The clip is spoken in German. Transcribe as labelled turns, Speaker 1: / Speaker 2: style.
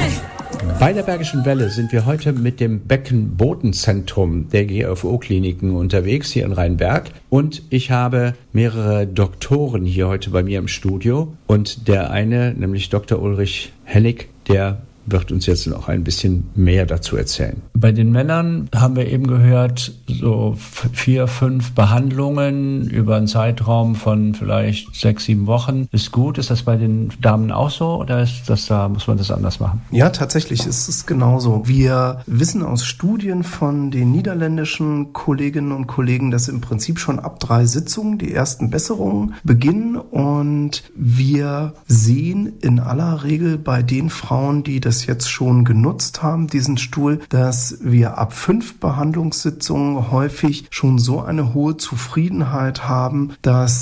Speaker 1: Bei der Bergischen Welle sind wir heute mit dem Beckenbodenzentrum der GFO-Kliniken unterwegs, hier in Rheinberg. Und ich habe mehrere Doktoren hier heute bei mir im Studio. Und der eine, nämlich Dr. Ulrich Hennig, der wird uns jetzt noch ein bisschen mehr dazu erzählen. Bei den Männern haben wir eben gehört, so 4, 5 Behandlungen über einen Zeitraum von vielleicht 6, 7 Wochen ist gut. Ist das bei den Damen auch so oder ist das muss man das anders machen?
Speaker 2: Ja, tatsächlich ist es genauso. Wir wissen aus Studien von den niederländischen Kolleginnen und Kollegen, dass im Prinzip schon ab 3 Sitzungen die ersten Besserungen beginnen und wir sehen in aller Regel bei den Frauen, die das jetzt schon genutzt haben, diesen Stuhl, dass wir ab 5 Behandlungssitzungen häufig schon so eine hohe Zufriedenheit haben, dass